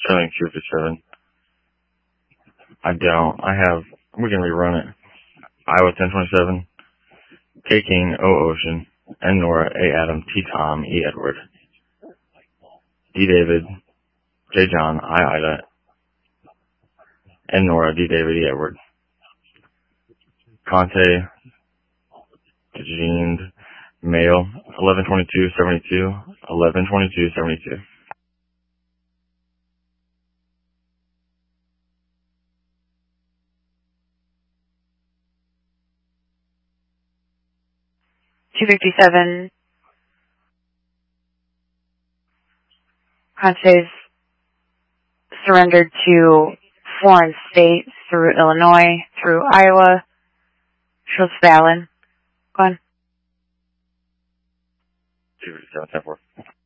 7257. I don't. We can rerun it. Iowa 1027. K King, O Ocean, N Nora, A Adam, T Tom, E Edward, D David, J John, I Ida, N Nora, D David, E Edward. Conte, Jeaned, male, 112272, 112272. $257. Conte's surrendered to foreign states through Illinois, through Iowa. Shows valid. Go on. 257, 10-4.